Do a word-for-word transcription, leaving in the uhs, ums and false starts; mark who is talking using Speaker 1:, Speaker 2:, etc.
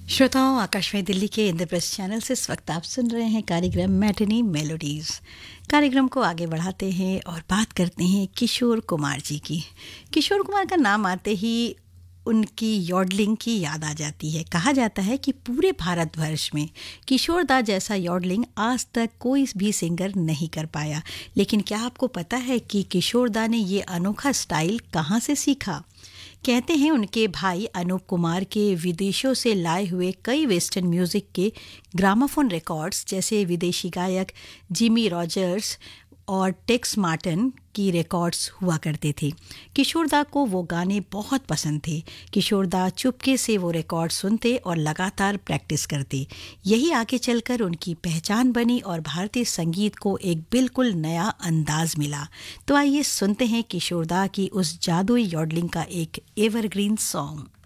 Speaker 1: श्रोताओं, आकाशवाणी दिल्ली के इंद्रप्रस्थ चैनल से इस वक्त आप सुन रहे हैं कार्यक्रम मैटिनी मेलोडीज़। कार्यक्रम को आगे बढ़ाते हैं और बात करते हैं किशोर कुमार जी की। किशोर कुमार का नाम आते ही उनकी यॉडलिंग की याद आ जाती है। कहा जाता है कि पूरे भारतवर्ष में किशोर दा जैसा यॉडलिंग आज तक कोई भी सिंगर नहीं कर पाया। लेकिन क्या आपको पता है कि किशोर दा ने ये अनोखा स्टाइल कहाँ से सीखा? कहते हैं उनके भाई अनूप कुमार के विदेशों से लाए हुए कई वेस्टर्न म्यूज़िक के ग्रामाफोन रिकॉर्ड्स, जैसे विदेशी गायक जिमी रॉजर्स और टेक्स मार्टिन की रिकॉर्ड्स हुआ करते थे। किशोर दा को वो गाने बहुत पसंद थे। किशोर दा चुपके से वो रिकॉर्ड सुनते और लगातार प्रैक्टिस करते। यही आगे चलकर उनकी पहचान बनी और भारतीय संगीत को एक बिल्कुल नया अंदाज मिला। तो आइए सुनते हैं किशोर दा की उस जादुई यॉडलिंग का एक एवरग्रीन सॉन्ग।